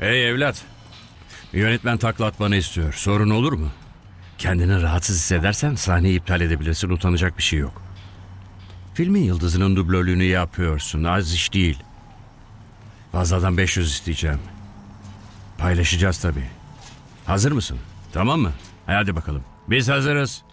Hey evlat. Yönetmen takla atmanı istiyor. Sorun olur mu? Kendini rahatsız hissedersen sahneyi iptal edebilirsin. Utanacak bir şey yok. Filmin yıldızının dublörlüğünü yapıyorsun. Az iş değil. Fazladan 500 isteyeceğim. Paylaşacağız tabii. Hazır mısın? Tamam mı? Hadi bakalım. Biz hazırız.